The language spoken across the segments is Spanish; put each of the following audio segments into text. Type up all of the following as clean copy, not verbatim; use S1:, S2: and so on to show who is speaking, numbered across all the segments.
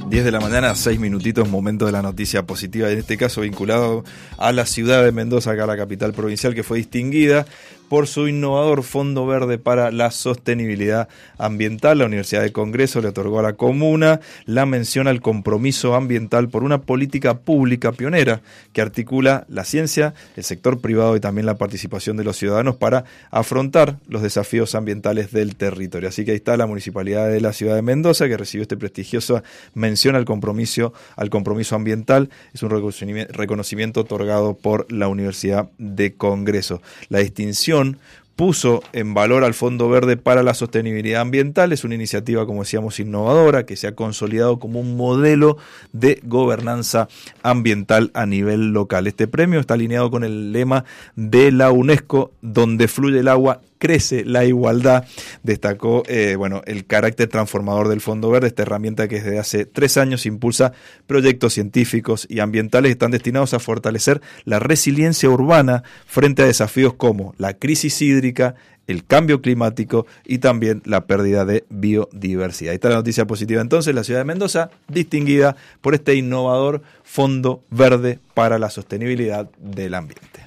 S1: 10 de la mañana, 6 minutitos, momento de la noticia positiva, en este caso vinculado a la ciudad de Mendoza, acá la capital provincial, que fue distinguida por su innovador Fondo Verde para la Sostenibilidad Ambiental. La Universidad de Congreso le otorgó a la comuna la mención al compromiso ambiental por una política pública pionera que articula la ciencia, el sector privado y también la participación de los ciudadanos para afrontar los desafíos ambientales del territorio. Así que ahí está la Municipalidad de la ciudad de Mendoza, que recibió esta prestigiosa mención al compromiso ambiental. Es un reconocimiento otorgado por la Universidad de Congreso. La distinción puso en valor al Fondo Verde para la Sostenibilidad Ambiental. Es una iniciativa, como decíamos, innovadora, que se ha consolidado como un modelo de gobernanza ambiental a nivel local. Este premio está alineado con el lema de la UNESCO: donde fluye el agua, crece la igualdad. Destacó el carácter transformador del Fondo Verde, esta herramienta que desde hace 3 años impulsa proyectos científicos y ambientales que están destinados a fortalecer la resiliencia urbana frente a desafíos como la crisis hídrica, el cambio climático y también la pérdida de biodiversidad. Ahí está la noticia positiva entonces: la ciudad de Mendoza distinguida por este innovador Fondo Verde para la Sostenibilidad del Ambiente.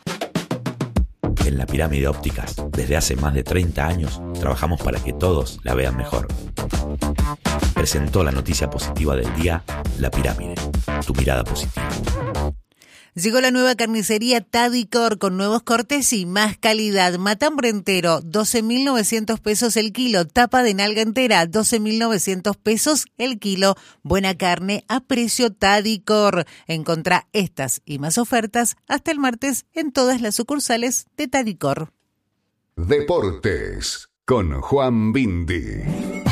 S2: En La Pirámide Ópticas, desde hace más de 30 años, trabajamos para que todos la vean mejor. Presentó la noticia positiva del día, La Pirámide, tu mirada positiva.
S3: Llegó la nueva carnicería Tadicor con nuevos cortes y más calidad. Matambre entero, 12.900 pesos el kilo. Tapa de nalga entera, 12.900 pesos el kilo. Buena carne a precio Tadicor. Encontrá estas y más ofertas hasta el martes en todas las sucursales de Tadicor.
S4: Deportes con Juan Bindi.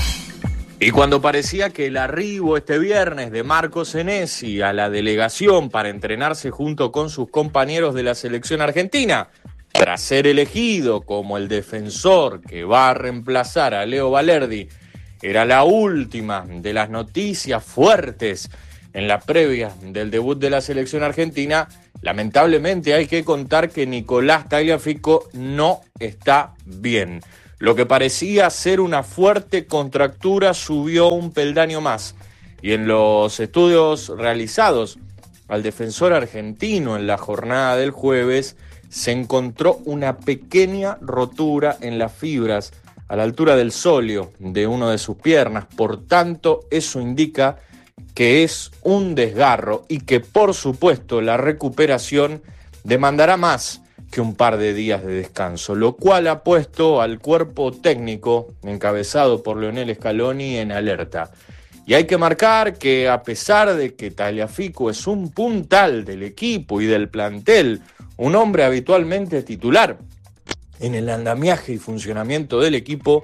S5: Y cuando parecía que el arribo este viernes de Marco Senesi a la delegación para entrenarse junto con sus compañeros de la selección argentina, tras ser elegido como el defensor que va a reemplazar a Leo Valerdi, era la última de las noticias fuertes en la previa del debut de la selección argentina, lamentablemente hay que contar que Nicolás Tagliafico no está bien. Lo que parecía ser una fuerte contractura subió un peldaño más, y en los estudios realizados al defensor argentino en la jornada del jueves se encontró una pequeña rotura en las fibras a la altura del sóleo de una de sus piernas. Por tanto, eso indica que es un desgarro y que, por supuesto, la recuperación demandará más que un par de días de descanso, lo cual ha puesto al cuerpo técnico encabezado por Leonel Scaloni en alerta. Y hay que marcar que, a pesar de que Tagliafico es un puntal del equipo y del plantel, un hombre habitualmente titular en el andamiaje y funcionamiento del equipo,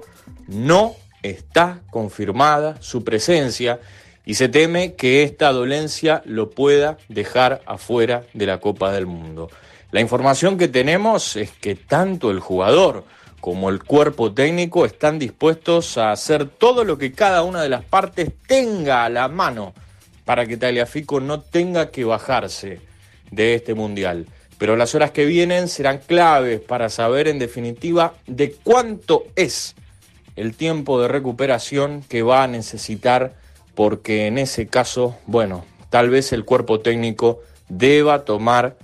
S5: no está confirmada su presencia y se teme que esta dolencia lo pueda dejar afuera de la Copa del Mundo. La información que tenemos es que tanto el jugador como el cuerpo técnico están dispuestos a hacer todo lo que cada una de las partes tenga a la mano para que Tagliafico no tenga que bajarse de este mundial. Pero las horas que vienen serán claves para saber en definitiva de cuánto es el tiempo de recuperación que va a necesitar, porque en ese caso, tal vez el cuerpo técnico deba tomar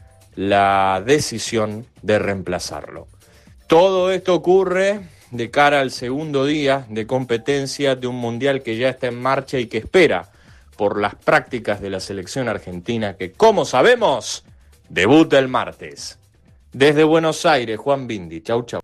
S5: la decisión de reemplazarlo. Todo esto ocurre de cara al segundo día de competencia de un mundial que ya está en marcha y que espera por las prácticas de la selección argentina, que, como sabemos, debuta el martes. Desde Buenos Aires, Juan Bindi. Chau, chau.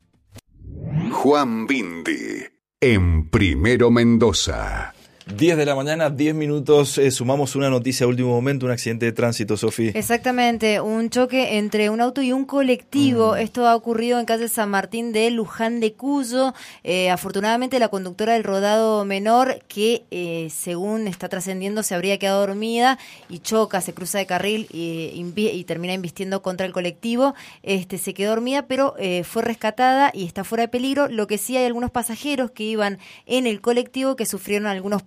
S4: Juan Bindi, en Primero Mendoza.
S1: 10 de la mañana, 10 minutos, sumamos una noticia de último momento, un accidente de tránsito, Sofía.
S6: Exactamente, un choque entre un auto y un colectivo. Esto ha ocurrido en calle San Martín de Luján de Cuyo. Afortunadamente la conductora del rodado menor, que según está trascendiendo se habría quedado dormida y choca, se cruza de carril y termina embistiendo contra el colectivo. Se quedó dormida, pero fue rescatada y está fuera de peligro. Lo que sí, hay algunos pasajeros que iban en el colectivo que sufrieron algunos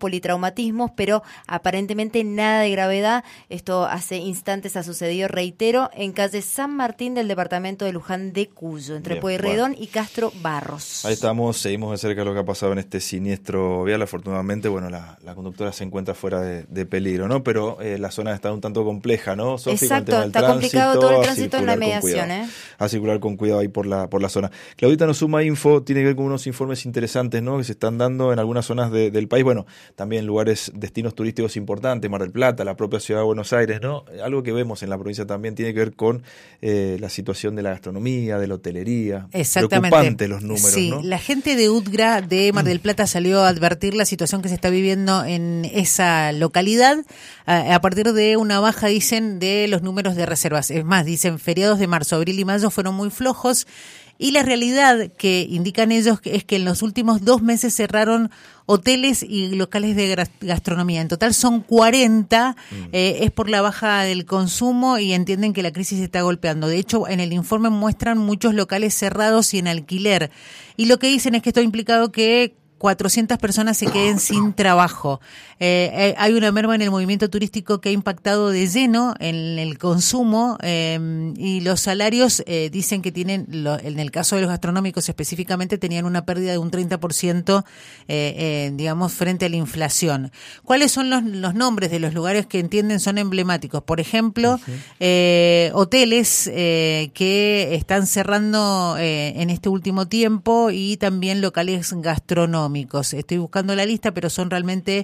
S6: politraumatismos, pero aparentemente nada de gravedad. Esto hace instantes ha sucedido, reitero, en calle San Martín del departamento de Luján de Cuyo, entre Pueyrredón y Castro Barros.
S1: Ahí estamos, seguimos de cerca lo que ha pasado en este siniestro vial. Afortunadamente, bueno, la conductora se encuentra fuera de peligro, ¿no? Pero la zona está un tanto compleja, ¿no, Sofi?
S6: Exacto, está complicado todo el tránsito en la mediación,
S1: A circular con cuidado ahí por la zona. Claudita nos suma info, tiene que ver con unos informes interesantes, ¿no? Que se están dando en algunas zonas del país, bueno, también lugares, destinos turísticos importantes, Mar del Plata, la propia ciudad de Buenos Aires, ¿no? Algo que vemos en la provincia también tiene que ver con la situación de la gastronomía, de la hotelería.
S3: Exactamente.
S1: Preocupante los números,
S3: sí,
S1: ¿no?
S3: La gente de UTGRA de Mar del Plata salió a advertir la situación que se está viviendo en esa localidad a partir de una baja, dicen, de los números de reservas. Es más, dicen, feriados de marzo, abril y mayo fueron muy flojos. Y la realidad que indican ellos es que en los últimos 2 meses cerraron hoteles y locales de gastronomía. En total son 40, es por la baja del consumo y entienden que la crisis está golpeando. De hecho, en el informe muestran muchos locales cerrados y en alquiler. Y lo que dicen es que esto ha implicado que 400 personas se queden sin trabajo. Hay una merma en el movimiento turístico que ha impactado de lleno en el consumo y los salarios dicen que tienen, en el caso de los gastronómicos específicamente, tenían una pérdida de un 30%, digamos, frente a la inflación. ¿Cuáles son los nombres de los lugares que entienden son emblemáticos? Por ejemplo, hoteles que están cerrando en este último tiempo y también locales gastronómicos. Estoy buscando la lista, pero son realmente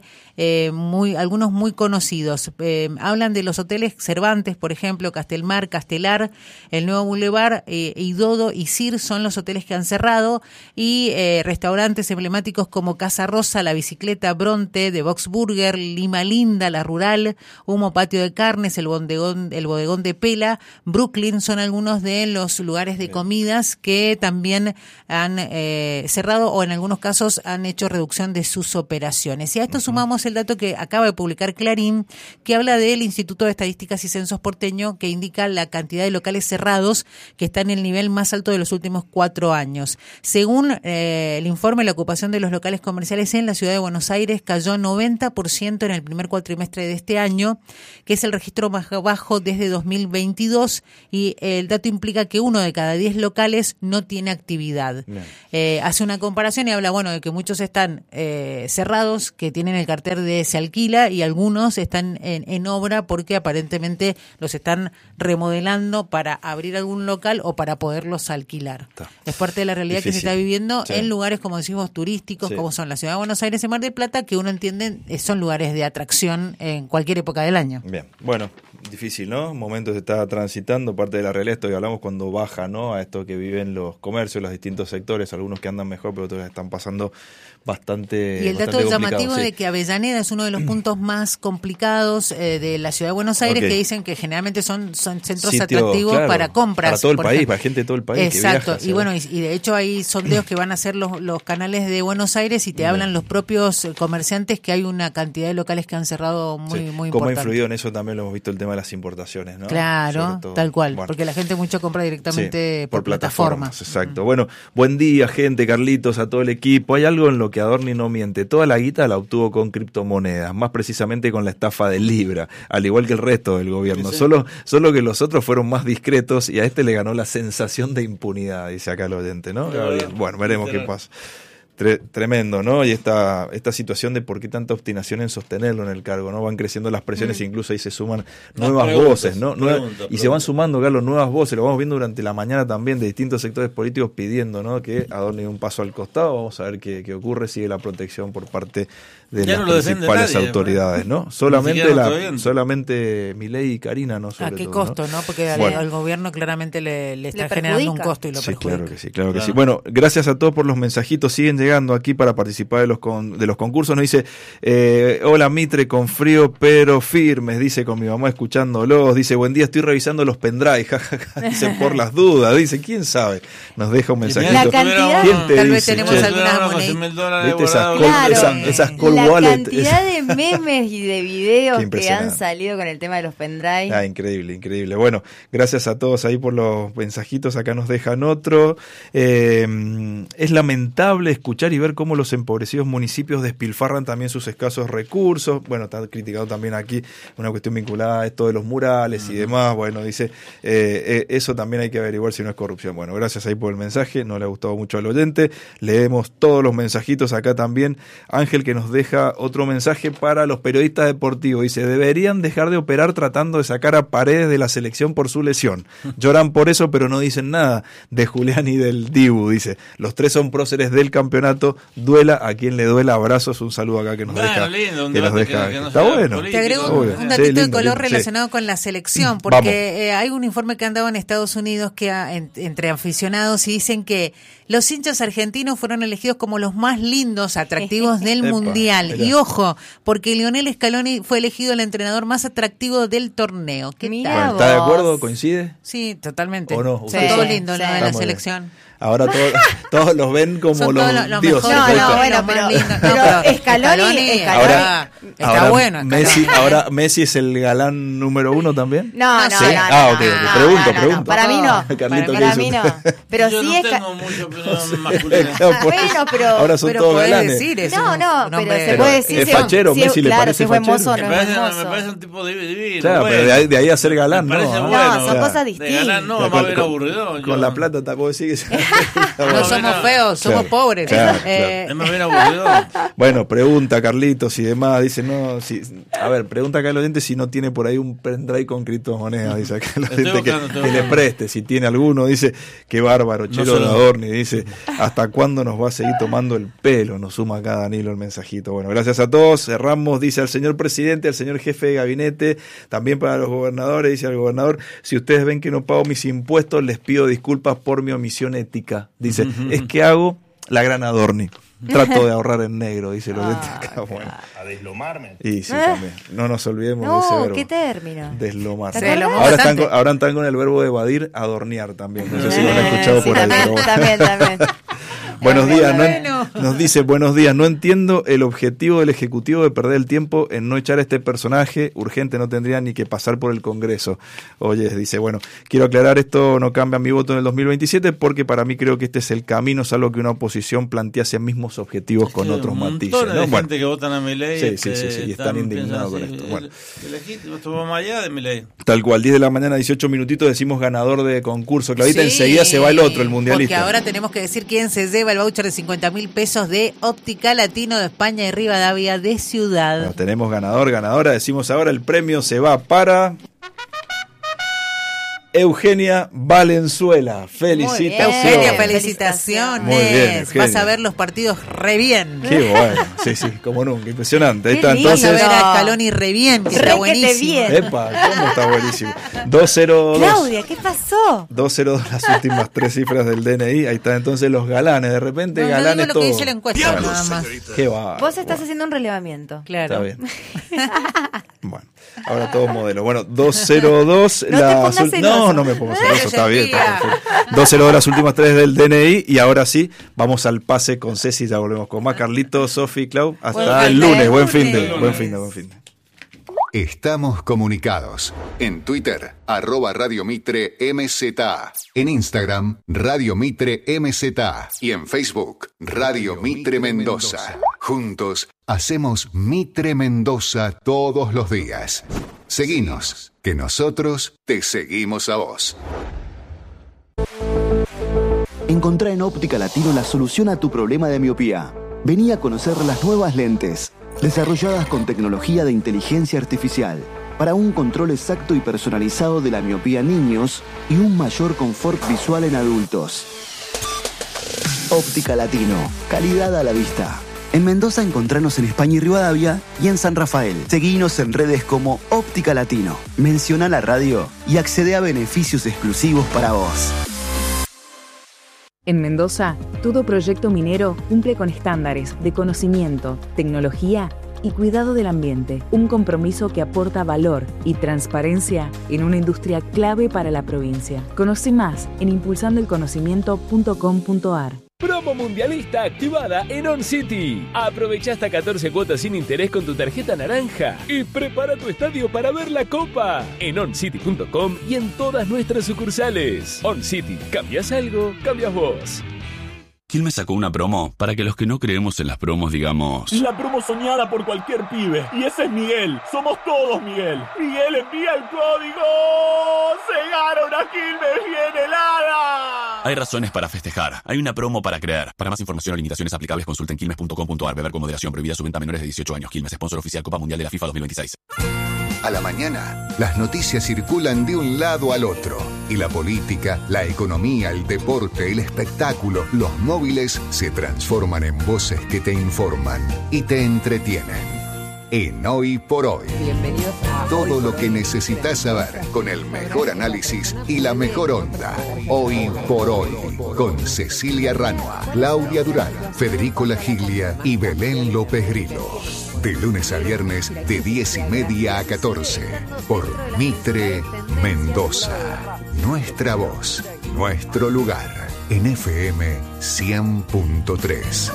S3: algunos muy conocidos. Hablan de los hoteles Cervantes, por ejemplo, Castelmar, Castelar, el Nuevo Boulevard, Idodo y Sir son los hoteles que han cerrado, y restaurantes emblemáticos como Casa Rosa, La Bicicleta, Bronte, The Box Burger, Lima Linda, La Rural, Humo Patio de Carnes, el Bodegón de Pela, Brooklyn, son algunos de los lugares de comidas que también han cerrado o en algunos casos han hecho reducción de sus operaciones. Y a esto sumamos el dato que acaba de publicar Clarín, que habla del Instituto de Estadísticas y Censos porteño, que indica la cantidad de locales cerrados que está en el nivel más alto de los últimos 4 años. Según el informe, la ocupación de los locales comerciales en la ciudad de Buenos Aires cayó 90% en el primer cuatrimestre de este año, que es el registro más bajo desde 2022, y el dato implica que 1 de cada 10 locales no tiene actividad. Hace una comparación y habla, bueno, de que muchos están cerrados, que tienen el cartel de se alquila, y algunos están en obra porque aparentemente los están remodelando para abrir algún local o para poderlos alquilar. Es parte de la realidad que se está viviendo en lugares, como decimos, turísticos, como son la ciudad de Buenos Aires y Mar del Plata, que uno entiende son lugares de atracción en cualquier época del año.
S1: Bien, bueno, difícil, ¿no? Momentos se está transitando, parte de la realidad, esto que hablamos cuando baja, ¿no? A esto que viven los comercios, los distintos sectores, algunos que andan mejor, pero otros están pasando bastante. Y el
S3: dato llamativo de que Avellaneda es uno de los puntos más complicados de la ciudad de Buenos Aires, que dicen que generalmente son centros atractivos para compras.
S1: Para todo el país, para gente de todo el país.
S3: Exacto,
S1: que viaja,
S3: y bueno, y de hecho hay sondeos que van a hacer los canales de Buenos Aires y te hablan los propios comerciantes que hay una cantidad de locales que han cerrado muy importante.
S1: ¿Cómo ha influido en eso? También lo hemos visto, el tema de las importaciones, ¿no?
S3: Claro, tal cual, porque la gente mucho compra directamente por plataformas.
S1: Exacto. Bueno, buen día, gente, Carlitos, a todo el equipo. Hay algo en lo que Adorni no miente. Toda la guita la obtuvo con criptomonedas, más precisamente con la estafa del Libra, al igual que el resto del gobierno. Sí. Solo que los otros fueron más discretos y a este le ganó la sensación de impunidad, dice acá el oyente, ¿no? Bueno, veremos qué pasa. Tremendo, ¿no? Y esta situación de por qué tanta obstinación en sostenerlo en el cargo, ¿no? Van creciendo las presiones, incluso ahí se suman nuevas voces, ¿no? Y se van sumando, Carlos, nuevas voces, lo vamos viendo durante la mañana también, de distintos sectores políticos pidiendo, ¿no? Que Adorni dé un paso al costado. Vamos a ver qué ocurre, sigue la protección por parte de las principales autoridades, ¿no? Solamente Milei y Karina, ¿no?
S3: ¿A qué costo, no? Porque al gobierno claramente le está generando un costo y lo perjudica.
S1: Claro que sí. Bueno, gracias a todos por los mensajitos, siguen llegando aquí para participar de los concursos. Nos dice, hola Mitre, con frío pero firmes, dice, con mi mamá escuchándolos, dice, buen día, estoy revisando los pendrive, jajaja, dice, por las dudas, dice, quién sabe, nos deja un mensajito.
S6: La cantidad,
S1: ¿Quién te
S3: tal vez
S1: dice,
S3: tenemos algunas moneditas.
S1: Esas columnas wallet.
S6: cantidad de memes y de videos que han salido con el tema de los pendrive.
S1: Increíble, increíble. Bueno, gracias a todos ahí por los mensajitos. Acá nos dejan otro. Es lamentable escuchar y ver cómo los empobrecidos municipios despilfarran también sus escasos recursos. Bueno, está criticado también aquí una cuestión vinculada a esto de los murales y demás. Bueno, dice, eso también hay que averiguar si no es corrupción. Bueno, gracias ahí por el mensaje. No le ha gustado mucho al oyente. Leemos todos los mensajitos acá también. Ángel, que nos deja otro mensaje para los periodistas deportivos. Dice, deberían dejar de operar tratando de sacar a Paredes de la selección por su lesión. Lloran por eso, pero no dicen nada de Julián y del Dibu. Dice, los tres son próceres del campeonato. Duela a quien le duela. Abrazos. Un saludo acá que nos deja.
S7: Lindo,
S1: que nos deja.
S7: Que no
S1: está bueno.
S3: Te agrego un datito de color relacionado con la selección, porque hay un informe que han dado en Estados Unidos que entre aficionados y dicen que los hinchas argentinos fueron elegidos como los más lindos, atractivos del Mundial. Mirá. Y ojo, porque Lionel Scaloni fue elegido el entrenador más atractivo del torneo.
S1: Bueno, ¿está de acuerdo? ¿Coincide?
S3: Sí, totalmente.
S1: ¿O no?
S3: Son todos lindos los de la selección.
S1: Ahora todos los ven como los dioses.
S6: Pero Scaloni
S3: ahora está bueno.
S1: Messi es el galán número 1 también.
S6: No.
S1: Pregunto.
S6: Para mí no. Para mí no. Pero
S7: yo
S6: sí
S7: no
S6: es
S7: tengo mucha opinión masculina.
S6: Bueno, pero
S1: ahora son todos galanes.
S6: No, pero se puede decir.
S1: Es fachero, Messi le parece
S6: fachero.
S7: Me parece un tipo divino.
S1: Claro, pero de ahí a ser galán,
S7: ¿no?
S6: No, son cosas distintas.
S7: De galán no, más bien aburrido.
S1: Con la plata tampoco decir que
S3: no somos feos, somos pobres.
S1: Claro.
S7: Es más bien aburrido.
S1: Bueno, pregunta Carlitos y demás. Dice, pregunta acá el oyente si no tiene por ahí un pendrive con criptomonedas. Dice acá el oyente que le preste, si tiene alguno. Dice, qué bárbaro, Chelo Adorni. Dice, ¿hasta cuándo nos va a seguir tomando el pelo? Nos suma acá Danilo el mensajito. Bueno, gracias a todos. Cerramos, dice al señor presidente, al señor jefe de gabinete, también para los gobernadores. Dice al gobernador, si ustedes ven que no pago mis impuestos, les pido disculpas por mi omisión ética. Dice, es que hago la gran Adorni. Trato de ahorrar en negro, dice el oyente acá. Bueno.
S8: A deslomarme.
S1: Y sí, también. No nos olvidemos de ese verbo.
S6: ¿Qué término?
S1: Deslomar.
S3: Ahora
S1: están con el verbo de evadir, adornear también. No sé si lo han escuchado por ahí.
S6: También.
S1: Buenos días, nos dice, buenos días, no entiendo el objetivo del Ejecutivo de perder el tiempo en no echar a este personaje, urgente no tendría ni que pasar por el Congreso. Oye, dice, bueno, quiero aclarar, esto no cambia mi voto en el 2027 porque para mí creo que este es el camino, salvo que una oposición plantease mismos objetivos con otros matices.
S7: Hay gente que votan a Milei.
S1: Sí, y están indignados con esto. Bueno.
S7: Legítimo, estuvo más allá de Milei.
S1: Tal cual, 10 de la mañana, 18 minutitos, decimos ganador de concurso. Claudita, enseguida se va el otro, el mundialista.
S3: Porque ahora tenemos que decir quién se lleva el voucher de 50.000 pesos de Óptica Latino de España y Rivadavia de Ciudad.
S1: Bueno, tenemos ganadora. Decimos ahora, el premio se va para Eugenia Valenzuela. Felicitaciones.
S3: Eugenia, felicitaciones.
S1: Muy bien, Eugenia.
S3: Vas a ver los partidos re bien.
S1: Qué bueno. Sí, como nunca. Impresionante. Ahí está,
S3: entonces. Vas a ver a Scaloni re bien, que está buenísimo.
S1: Epa, ¿cómo está buenísimo? 202.
S6: Claudia, ¿qué pasó?
S1: 202, las últimas 3 cifras del DNI. Ahí están entonces los galanes. De repente, galanes
S3: todo. No digo lo que dice la encuesta,
S1: nada más. Qué va.
S6: Vos estás haciendo un relevamiento.
S3: Claro.
S1: Está bien. Bueno, ahora todos modelos. Bueno, 202. No me pongo celoso, está bien. Está perfecto. 202 las últimas 3 del DNI. Y ahora sí, vamos al pase con Ceci. Ya volvemos con más. Carlitos, Sofi, Clau. Hasta el lunes. Buen fin de.
S4: Estamos comunicados. En Twitter, @Radio Mitre MZA. En Instagram, Radio Mitre MZA. Y en Facebook, Radio Mitre Mendoza. Juntos, hacemos Mitre Mendoza todos los días. Seguinos, que nosotros te seguimos a vos.
S9: Encontrá en Óptica Latino la solución a tu problema de miopía. Vení a conocer las nuevas lentes, desarrolladas con tecnología de inteligencia artificial, para un control exacto y personalizado de la miopía en niños y un mayor confort visual en adultos. Óptica Latino, calidad a la vista. En Mendoza encontranos en España y Rivadavia y en San Rafael. Seguinos en redes como Óptica Latino. Menciona la radio y accede a beneficios exclusivos para vos.
S10: En Mendoza, todo proyecto minero cumple con estándares de conocimiento, tecnología y cuidado del ambiente. Un compromiso que aporta valor y transparencia en una industria clave para la provincia. Conoce más en impulsandoelconocimiento.com.ar.
S8: Promo mundialista activada en On City. Aprovecha hasta 14 cuotas sin interés con tu tarjeta naranja y prepara tu estadio para ver la Copa en oncity.com y en todas nuestras sucursales. On City, ¿cambias algo? Cambias vos.
S11: Quilmes sacó una promo para que los que no creemos en las promos digamos...
S12: La promo soñada por cualquier pibe. Y ese es Miguel. Somos todos Miguel. Miguel, envía el código. ¡Se gana una Quilmes bien helada!
S11: Hay razones para festejar. Hay una promo para creer. Para más información o limitaciones aplicables consulten quilmes.com.ar. Beber con moderación. Prohibida su venta a menores de 18 años. Quilmes, sponsor oficial Copa Mundial de la FIFA 2026.
S4: A la mañana, las noticias circulan de un lado al otro. Y la política, la economía, el deporte, el espectáculo, los móviles se transforman en voces que te informan y te entretienen. En Hoy por Hoy.
S13: Bienvenidos a
S4: Todo lo que necesitas saber con el mejor análisis y la mejor onda. Hoy por Hoy. Con Cecilia Ranua, Claudia Durán, Federico Lagiglia y Belén López Grillo. De lunes a viernes de 10:30 a 14. Por Mitre Mendoza. Nuestra voz, nuestro lugar. En FM 100.3.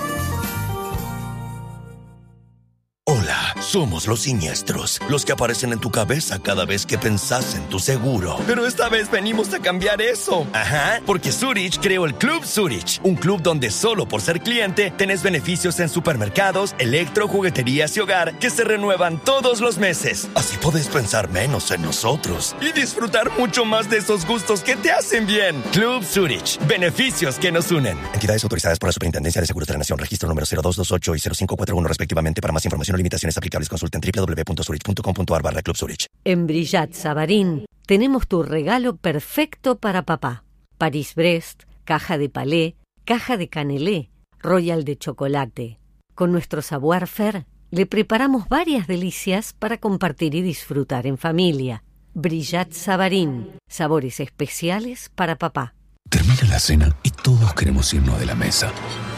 S14: Hola, somos los siniestros, los que aparecen en tu cabeza cada vez que pensás en tu seguro.
S15: Pero esta vez venimos a cambiar eso.
S14: Ajá, porque Zurich creó el Club Zurich, un club donde solo por ser cliente tenés beneficios en supermercados, electro, jugueterías y hogar que se renuevan todos los meses. Así podés pensar menos en nosotros
S15: y disfrutar mucho más de esos gustos que te hacen bien.
S14: Club Zurich, beneficios que nos unen.
S16: Entidades autorizadas por la Superintendencia de Seguros de la Nación, registro número 0228 y 0541 respectivamente. Para más información o limitaciones aplicables consulten www.zurich.com.ar/Club Zurich.
S17: En Brillat Savarín tenemos tu regalo perfecto para papá. Paris-Brest, caja de palé, caja de canelé, royal de chocolate. Con nuestro savoir-faire le preparamos varias delicias para compartir y disfrutar en familia. Brillat Savarín, sabores especiales para papá.
S18: Termina la cena y todos queremos irnos de la mesa.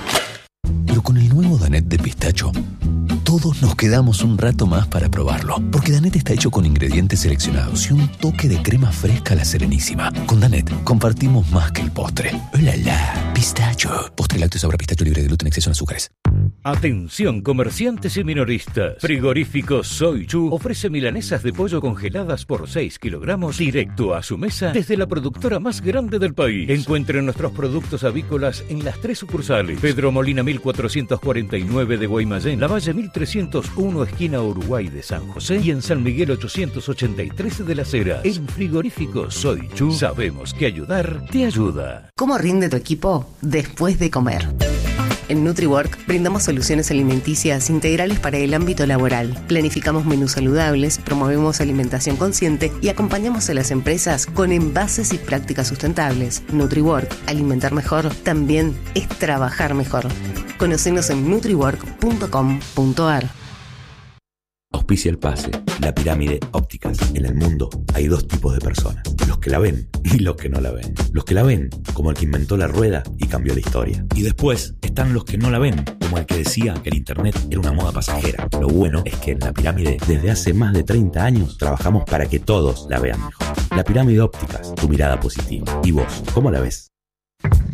S18: Pero con el nuevo Danette de pistacho, todos nos quedamos un rato más para probarlo. Porque Danette está hecho con ingredientes seleccionados y un toque de crema fresca a la Serenísima. Con Danette compartimos más que el postre. ¡Hola, la! Pistacho. Postre lácteo sabor a pistacho libre de gluten, exceso en azúcares.
S19: Atención comerciantes y minoristas. Frigorífico Soy Chu ofrece milanesas de pollo congeladas por 6 kilogramos directo a su mesa desde la productora más grande del país. Encuentren nuestros productos avícolas en las 3 sucursales. Pedro Molina 1449 de Guaymallén, La Valle 1301 esquina Uruguay de San José y en San Miguel 883 de Las Heras. En Frigorífico Soy Chu sabemos que ayudar te ayuda.
S13: ¿Cómo rinde tu equipo después de comer? En NutriWork brindamos soluciones alimenticias integrales para el ámbito laboral. Planificamos menús saludables, promovemos alimentación consciente y acompañamos a las empresas con envases y prácticas sustentables. NutriWork, alimentar mejor, también es trabajar mejor. Conocenos en nutriwork.com.ar.
S2: Auspicia el pase, la pirámide ópticas. En el mundo hay 2 tipos de personas: los que la ven y los que no la ven. Los que la ven, como el que inventó la rueda y cambió la historia. Y después están los que no la ven, como el que decía que el internet era una moda pasajera. Lo bueno es que en la pirámide, desde hace más de 30 años, trabajamos para que todos la vean mejor. La pirámide ópticas, tu mirada positiva. ¿Y vos, cómo la ves?